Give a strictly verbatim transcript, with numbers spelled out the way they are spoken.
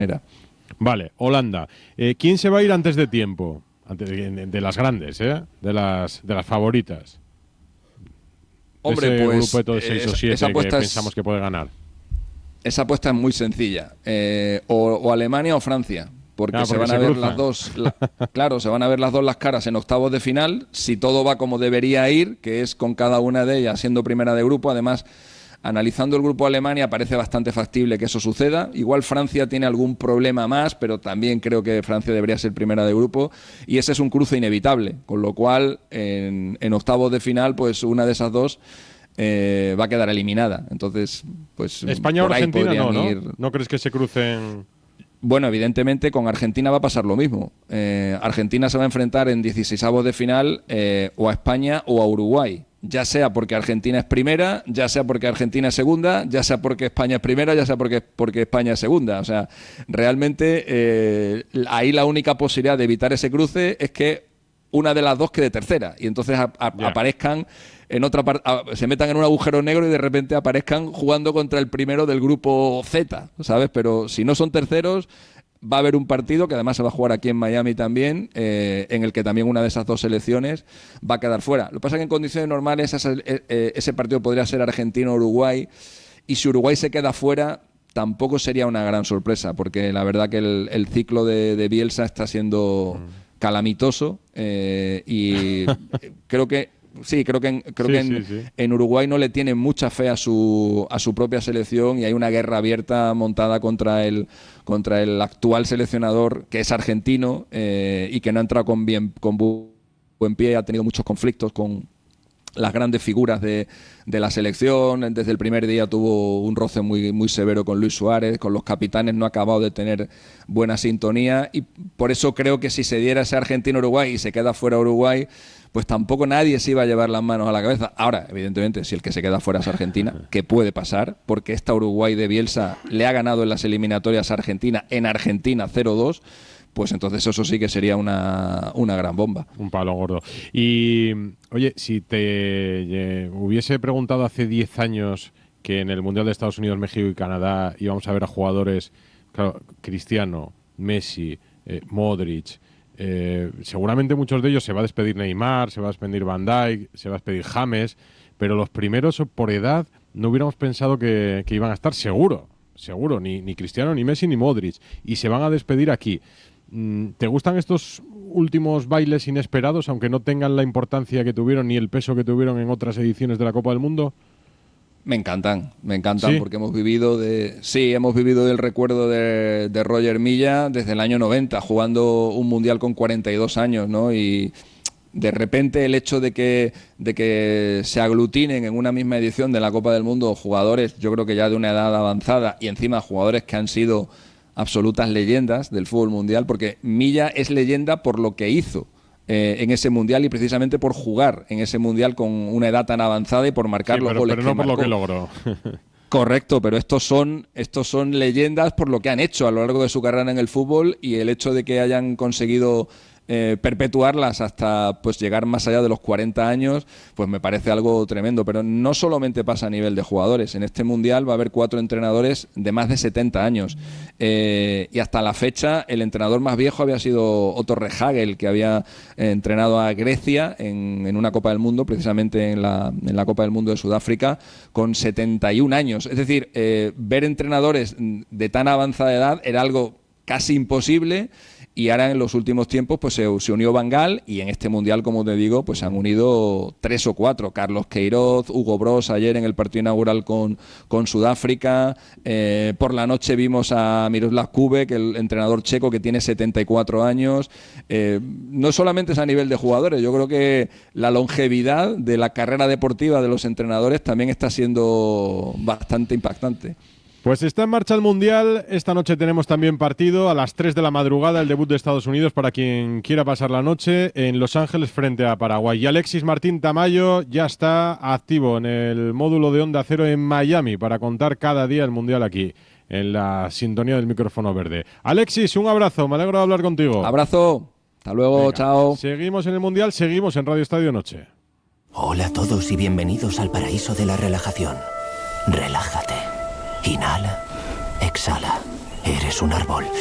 Vale, Holanda. Eh, ¿Quién se va a ir antes de tiempo? Antes de, de, de las grandes, ¿eh? De las, de las favoritas. Hombre, ese pues grupo de seis eh, o siete esa que es, pensamos que puede ganar. Esa apuesta es muy sencilla. Eh, o, o Alemania o Francia. Porque, ah, se porque van se a ver cruzan. las dos, la, claro, se van a ver las dos las caras en octavos de final, si todo va como debería ir, que es con cada una de ellas siendo primera de grupo. Además, analizando el grupo Alemania, parece bastante factible que eso suceda. Igual Francia tiene algún problema más, pero también creo que Francia debería ser primera de grupo, y ese es un cruce inevitable, con lo cual en, en octavos de final, pues una de esas dos eh, va a quedar eliminada. Entonces, pues España o por ahí Argentina no, ¿no? ir... ¿No crees que se crucen? Bueno, evidentemente con Argentina va a pasar lo mismo. Eh, Argentina se va a enfrentar en dieciseisavos de final eh, o a España o a Uruguay. Ya sea porque Argentina es primera, ya sea porque Argentina es segunda, ya sea porque España es primera, ya sea porque, porque España es segunda. O sea, realmente eh, ahí la única posibilidad de evitar ese cruce es que una de las dos quede tercera y entonces a, a, yeah. aparezcan en otra parte, se metan en un agujero negro y de repente aparezcan jugando contra el primero del grupo Z, ¿sabes? Pero si no son terceros, va a haber un partido que además se va a jugar aquí en Miami también, eh, en el que también una de esas dos selecciones va a quedar fuera. Lo que pasa es que en condiciones normales ese, eh, ese partido podría ser Argentina-Uruguay, y si Uruguay se queda fuera tampoco sería una gran sorpresa, porque la verdad que el, el ciclo de, de Bielsa está siendo calamitoso, eh, y creo que Sí, creo que, en, creo sí, que en, sí, sí. en Uruguay no le tienen mucha fe a su a su propia selección, y hay una guerra abierta montada contra el contra el actual seleccionador, que es argentino, eh, y que no ha entrado con bien con bu buen pie, ha tenido muchos conflictos con las grandes figuras de, de la selección. Desde el primer día tuvo un roce muy, muy severo con Luis Suárez, con los capitanes no ha acabado de tener buena sintonía, y por eso creo que si se diera ese Argentina-Uruguay y se queda fuera Uruguay, pues tampoco nadie se iba a llevar las manos a la cabeza. Ahora, evidentemente, si el que se queda fuera es Argentina, que puede pasar, porque esta Uruguay de Bielsa le ha ganado en las eliminatorias a Argentina, en Argentina cero dos, pues entonces eso sí que sería una, una gran bomba. Un palo gordo. Y, oye, si te eh, hubiese preguntado hace diez años que en el Mundial de Estados Unidos, México y Canadá íbamos a ver a jugadores, claro, Cristiano, Messi, eh, Modric... Eh, seguramente muchos de ellos se va a despedir Neymar, se va a despedir Van Dijk, se va a despedir James, pero los primeros por edad no hubiéramos pensado que, que iban a estar, seguro, seguro, ni, ni Cristiano, ni Messi, ni Modric, y se van a despedir aquí. ¿Te gustan estos últimos bailes inesperados, aunque no tengan la importancia que tuvieron ni el peso que tuvieron en otras ediciones de la Copa del Mundo? Me encantan, me encantan, ¿Sí? Porque hemos vivido de sí, hemos vivido del recuerdo de, de Roger Milla desde el año noventa, jugando un mundial con cuarenta y dos años, ¿no? Y de repente el hecho de que de que se aglutinen en una misma edición de la Copa del Mundo jugadores, yo creo que ya de una edad avanzada, y encima jugadores que han sido absolutas leyendas del fútbol mundial, porque Milla es leyenda por lo que hizo Eh, en ese mundial, y precisamente por jugar en ese mundial con una edad tan avanzada y por marcar sí, los pero, goles pero no que por marcó. lo que logró. Correcto, pero estos son estos son leyendas por lo que han hecho a lo largo de su carrera en el fútbol, y el hecho de que hayan conseguido eh, perpetuarlas hasta pues llegar más allá de los cuarenta años, pues me parece algo tremendo. Pero no solamente pasa a nivel de jugadores. En este mundial va a haber cuatro entrenadores de más de setenta años, eh, y hasta la fecha el entrenador más viejo había sido Otto Rehhagel, que había eh, entrenado a Grecia en, en una Copa del Mundo, precisamente en la, en la Copa del Mundo de Sudáfrica, con setenta y un años. Es decir, eh, ver entrenadores de tan avanzada edad era algo casi imposible, y ahora en los últimos tiempos pues se, se unió Van Gaal, y en este mundial, como te digo, pues se han unido tres o cuatro: Carlos Queiroz, Hugo Bross ayer en el partido inaugural con, con Sudáfrica, eh, por la noche vimos a Miroslav Kubek, el entrenador checo, que tiene setenta y cuatro años. Eh, no solamente es a nivel de jugadores, yo creo que la longevidad de la carrera deportiva de los entrenadores también está siendo bastante impactante. Pues está en marcha el Mundial. Esta noche tenemos también partido a las tres de la madrugada, el debut de Estados Unidos para quien quiera pasar la noche en Los Ángeles frente a Paraguay. Y Alexis Martín Tamayo ya está activo en el módulo de Onda Cero en Miami para contar cada día el Mundial aquí, en la sintonía del micrófono verde. Alexis, un abrazo, me alegro de hablar contigo. Abrazo, hasta luego. Venga, chao. Seguimos en el Mundial, seguimos en Radio Estadio Noche. Hola a todos y bienvenidos al paraíso de la relajación. Relájate. Inhala, exhala. Eres un árbol